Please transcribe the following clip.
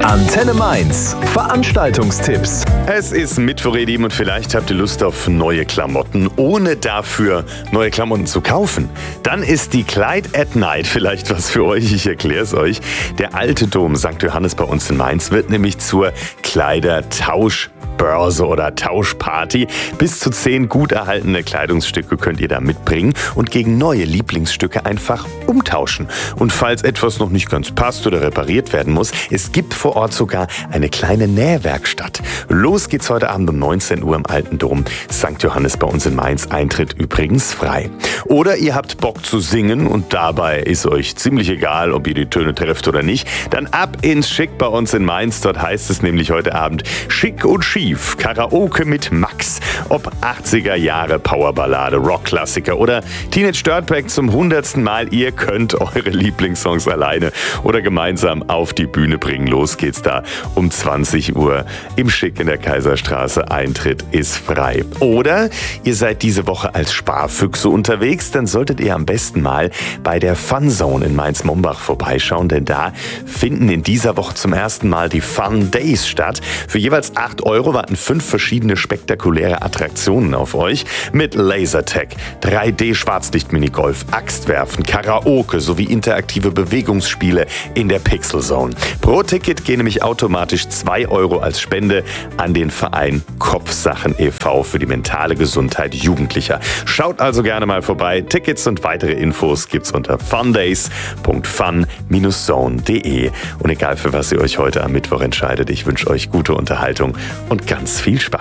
Antenne Mainz. Veranstaltungstipps. Es ist Mittwoch, ihr Lieben, und vielleicht habt ihr Lust auf neue Klamotten, ohne dafür neue Klamotten zu kaufen. Dann ist die Clyde at Night vielleicht was für euch. Ich erkläre es euch. Der alte Dom St. Johannes bei uns in Mainz wird nämlich zur Kleidertauschbörse oder Tauschparty. Bis zu 10 gut erhaltene Kleidungsstücke könnt ihr da mitbringen und gegen neue Lieblingsstücke einfach umtauschen. Und falls etwas noch nicht ganz passt oder repariert werden muss, es gibt vor Ort sogar eine kleine Nähwerkstatt. Los geht's heute Abend um 19 Uhr im Alten Dom St. Johannes bei uns in Mainz. Eintritt übrigens frei. Oder ihr habt Bock zu singen und dabei ist euch ziemlich egal, ob ihr die Töne trefft oder nicht, dann ab ins Schick bei uns in Mainz. Dort heißt es nämlich heute Abend Schick und Schief, Karaoke mit Max. Ob 80er Jahre Powerballade, Rockklassiker oder Teenage Dirtbag zum 100. Mal, ihr könnt eure Lieblingssongs alleine oder gemeinsam auf die Bühne bringen. Los geht's da um 20 Uhr im Schick in der Kaiserstraße. Eintritt ist frei. Oder ihr seid diese Woche als Sparfüchse unterwegs, dann solltet ihr am besten mal bei der Fun Zone in Mainz-Mombach vorbeischauen, denn da finden in dieser Woche zum ersten Mal die Fun Days statt. Für jeweils 8 € warten 5 verschiedene spektakuläre Attraktionen auf euch mit Lasertag, 3D-Schwarzlicht-Minigolf, Axtwerfen, Karaoke sowie interaktive Bewegungsspiele in der Pixel Zone. Pro Ticket gehen nämlich automatisch 2 € als Spende an den Verein Kopfsachen e.V. für die mentale Gesundheit Jugendlicher. Schaut also gerne mal vorbei. Tickets und weitere Infos gibt's unter fundays.fun-zone.de. Und egal für was ihr euch heute am Mittwoch entscheidet, ich wünsche euch gute Unterhaltung und ganz viel Spaß.